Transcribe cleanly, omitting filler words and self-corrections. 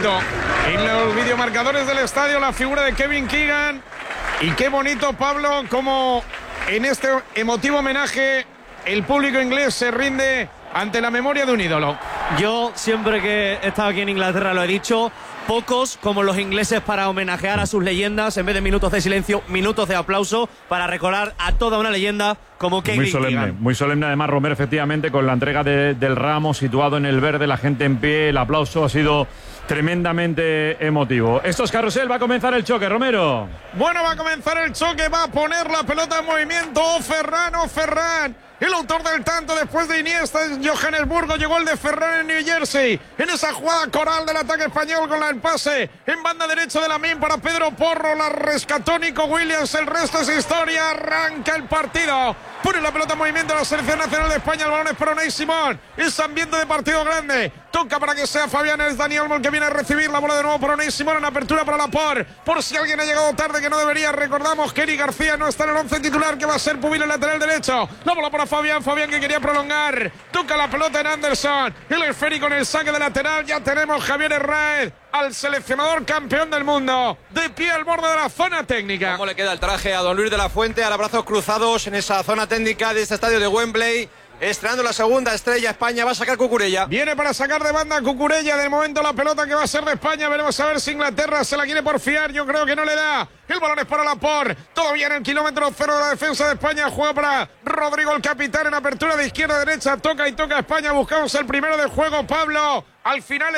bonito. En los videomarcadores del estadio la figura de Kevin Keegan. Y qué bonito, Pablo, como en este emotivo homenaje el público inglés se rinde ante la memoria de un ídolo. Yo siempre que he estado aquí en Inglaterra lo he dicho, pocos como los ingleses para homenajear a sus leyendas, en vez de minutos de silencio, minutos de aplauso para recordar a toda una leyenda como Kevin Keegan. Muy solemne además, Romero, efectivamente, con la entrega del ramo situado en el verde, la gente en pie, el aplauso ha sido tremendamente emotivo. Esto es Carrusel, va a comenzar el choque, Romero. Bueno, va a comenzar el choque, va a poner la pelota en movimiento Ferran. El autor del tanto después de Iniesta en Johannesburgo, llegó el de Ferran en New Jersey. En esa jugada coral del ataque español con el pase en banda derecha de Lamine para Pedro Porro, la rescató Nico Williams, el resto es historia, arranca el partido. Pone la pelota en movimiento la selección nacional de España, el balón es para Unai Simón, es ambiente de partido grande, toca para que sea Fabián, es Dani Olmo el que viene a recibir la bola de nuevo para Unai Simón, en apertura para Laporte, por si alguien ha llegado tarde que no debería, recordamos que Eric García no está en el 11 titular, que va a ser Pubil el lateral derecho, la bola para Fabián que quería prolongar, toca la pelota en Anderson, el esférico en el saque de lateral, ya tenemos Javier Herrera, al seleccionador campeón del mundo, de pie al borde de la zona técnica. ¿Cómo le queda el traje a don Luis de la Fuente? Ahora brazos cruzados en esa zona técnica de este estadio de Wembley. Estrenando la segunda estrella, España va a sacar Cucurella. Viene para sacar de banda Cucurella. De momento la pelota que va a ser de España. Veremos a ver si Inglaterra se la quiere porfiar. Yo creo que no le da. El balón es para Laporte. Todavía en el kilómetro cero de la defensa de España. Juega para Rodrigo, el capitán, en apertura de izquierda a derecha. Toca y toca España. Buscamos el primero del juego, Pablo. Al final